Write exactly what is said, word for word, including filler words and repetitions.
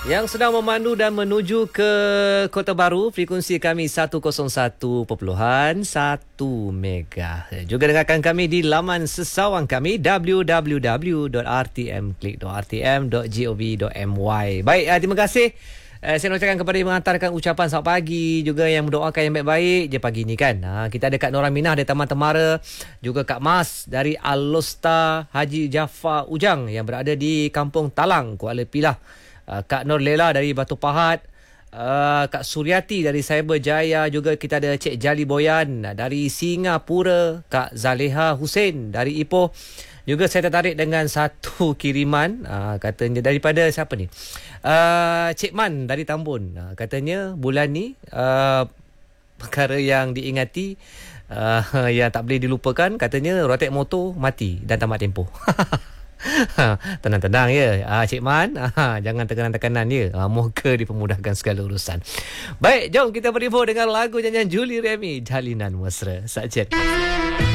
Yang sedang memandu dan menuju ke Kota Baru, frekuensi kami seratus satu perpuluhan satu mega. Juga dengarkan kami di laman sesawang kami w w w dot r t m click dot r t m dot gov dot m y. Baik, uh, terima kasih. Uh, saya nak ucapkan kepada yang mengantarkan ucapan selamat pagi, juga yang mendoakan yang baik-baik je pagi ni kan. Uh, kita ada Kak Nora Minah dari Taman Temara, juga Kak Mas dari Al-Losta Haji Jaafar Ujang yang berada di Kampung Talang, Kuala Pilah. Uh, Kak Nur Lela dari Batu Pahat, uh, Kak Suryati dari Cyber Jaya, juga kita ada Cik Jali Boyan dari Singapura, Kak Zaleha Hussein dari Ipoh. Juga saya tertarik dengan satu kiriman, uh, katanya daripada siapa ni? Uh, Cik Man dari Tambun. Uh, katanya bulan ni uh, perkara yang diingati, uh, yang tak boleh dilupakan, katanya rotek motor mati dan tamat tempoh. Tenang-tenang ya, ah, Cik Man, ah, jangan tekanan-tekanan ya, ah, moga dipermudahkan segala urusan. Baik, jom kita berinfo dengan lagu nyanyian Julie Remy, Jalinan Mesra. Saja.